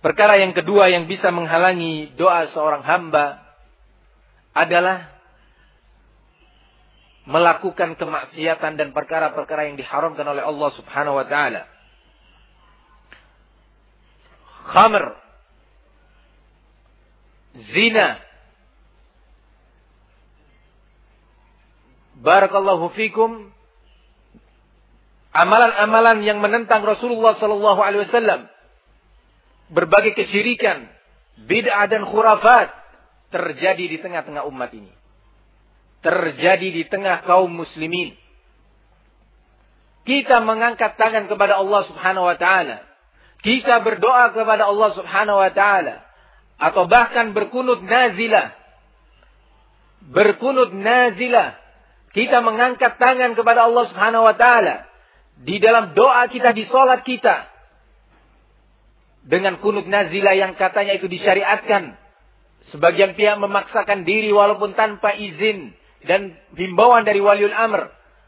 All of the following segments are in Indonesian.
Perkara yang kedua yang bisa menghalangi doa seorang hamba adalah melakukan kemaksiatan dan perkara-perkara yang diharamkan oleh Allah Subhanahu wa taala. Khamr, zina, barakallahu fikum, amalan-amalan yang menentang Rasulullah sallallahu alaihi wasallam, berbagai kesyirikan, bid'ah dan khurafat terjadi di tengah-tengah umat ini. Terjadi di tengah kaum muslimin. Kita mengangkat tangan kepada Allah Subhanahu wa taala. Kita berdoa kepada Allah Subhanahu wa taala atau bahkan berkunut nazilah. Berkunut nazilah. Kita mengangkat tangan kepada Allah Subhanahu wa taala di dalam doa kita, di salat kita. Dengan kunut nazilah yang katanya itu disyariatkan. Sebagian pihak memaksakan diri walaupun tanpa izin dan himbauan dari waliul amr.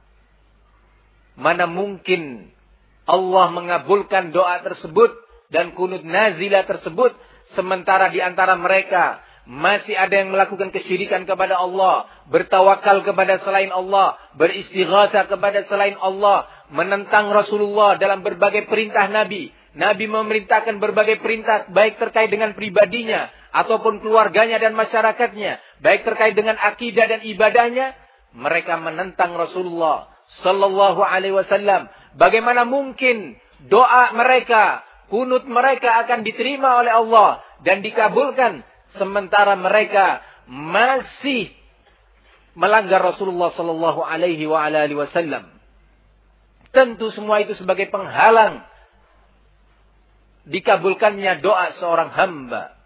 Mana mungkin Allah mengabulkan doa tersebut dan kunut nazilah tersebut sementara di antara mereka masih ada yang melakukan kesyirikan kepada Allah, bertawakal kepada selain Allah, beristighatsah kepada selain Allah, menentang Rasulullah dalam berbagai perintah Nabi. Nabi memerintahkan berbagai perintah baik terkait dengan pribadinya ataupun keluarganya dan masyarakatnya, baik terkait dengan akidah dan ibadahnya. Mereka menentang Rasulullah sallallahu alaihi wasallam. Bagaimana mungkin doa mereka, kunut mereka akan diterima oleh Allah dan dikabulkan sementara mereka masih melanggar Rasulullah sallallahu alaihi wasallam. Tentu semua itu sebagai penghalang dikabulkannya doa seorang hamba.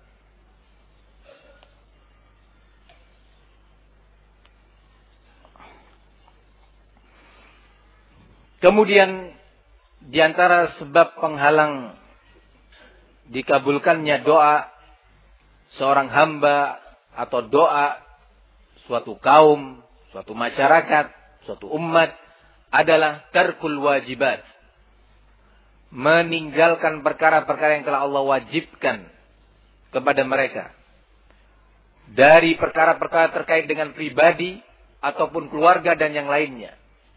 Kemudian di antara sebab penghalang dikabulkannya doa seorang hamba atau doa suatu kaum, suatu masyarakat, suatu umat adalah tarkul wajibat. Meninggalkan perkara-perkara yang telah Allah wajibkan kepada mereka. Dari perkara-perkara terkait dengan pribadi ataupun keluarga dan yang lainnya.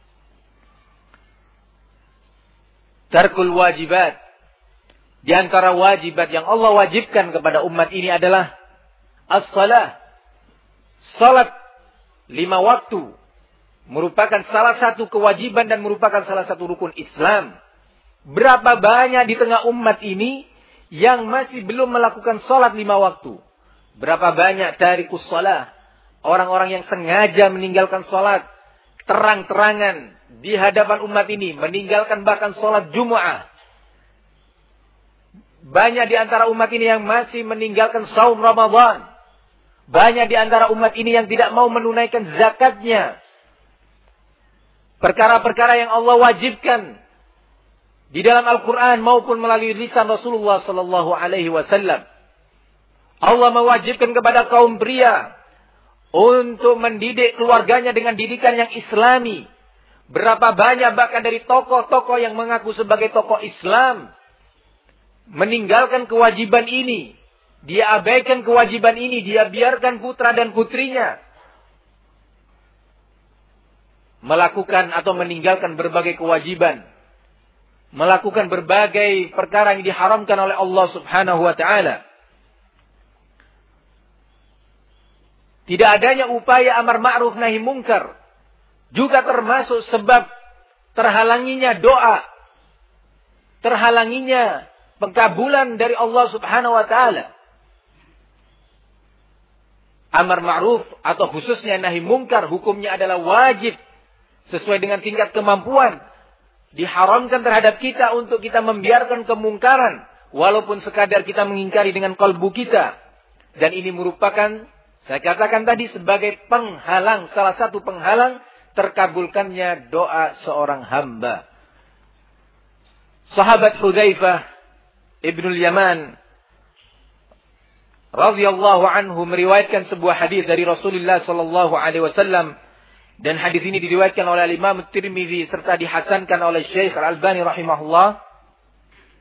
Tarkul wajibat. Di antara wajibat yang Allah wajibkan kepada umat ini adalah as-salah. Salat 5 waktu. Merupakan salah satu kewajiban dan merupakan salah satu rukun Islam. Berapa banyak di tengah umat ini yang masih belum melakukan salat 5 waktu. Berapa banyak tarikus salah. Orang-orang yang sengaja meninggalkan salat. Terang-terangan di hadapan umat ini. Meninggalkan bahkan salat Jumu'ah. Banyak di antara umat ini yang masih meninggalkan saum Ramadan. Banyak di antara umat ini yang tidak mau menunaikan zakatnya. Perkara-perkara yang Allah wajibkan di dalam Al-Quran maupun melalui lisan Rasulullah sallallahu alaihi wasallam. Allah mewajibkan kepada kaum pria untuk mendidik keluarganya dengan didikan yang islami. Berapa banyak bahkan dari tokoh-tokoh yang mengaku sebagai tokoh Islam meninggalkan kewajiban ini. Dia abaikan kewajiban ini. Dia biarkan putra dan putrinya melakukan atau meninggalkan berbagai kewajiban. Melakukan berbagai perkara yang diharamkan oleh Allah Subhanahu wa ta'ala. Tidak adanya upaya amar ma'ruf nahi mungkar juga termasuk sebab terhalanginya doa. Terhalanginya pengkabulan dari Allah Subhanahu wa ta'ala. Amar ma'ruf atau khususnya nahi mungkar hukumnya adalah wajib sesuai dengan tingkat kemampuan. Diharamkan terhadap kita untuk kita membiarkan kemungkaran. Walaupun sekadar kita mengingkari dengan kalbu kita. Dan ini merupakan, saya katakan tadi, sebagai penghalang. Salah satu penghalang terkabulkannya doa seorang hamba. Sahabat Hudzaifah Ibnul Yaman radhiyallahu anhu meriwayatkan sebuah hadis dari Rasulullah sallallahu alaihi wasallam. Dan hadis ini diriwayatkan oleh Imam Tirmidzi serta dihasankan oleh Syekh Al-Albani rahimahullah.